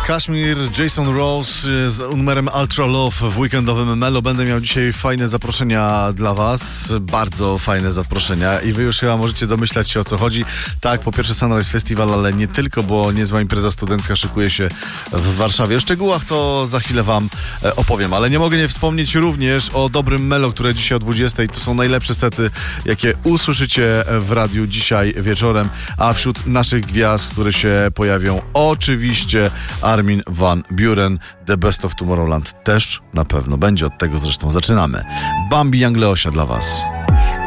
Kashmir, Jason Rose z numerem Ultra Love w weekendowym Melo. Będę miał dzisiaj fajne zaproszenia dla was, bardzo fajne zaproszenia i wy już chyba możecie domyślać się, o co chodzi. Tak, po pierwsze Sunrise Festival, ale nie tylko, bo niezła impreza studencka szykuje się w Warszawie. O szczegółach to za chwilę wam opowiem, ale nie mogę nie wspomnieć również o dobrym Melo, które dzisiaj o 20:00. To są najlepsze sety, jakie usłyszycie w radiu dzisiaj wieczorem, a wśród naszych gwiazd, które się pojawią, oczywiście Armin van Buuren, The Best of Tomorrowland też na pewno będzie, od tego zresztą zaczynamy. Bambi Young Leosia dla was.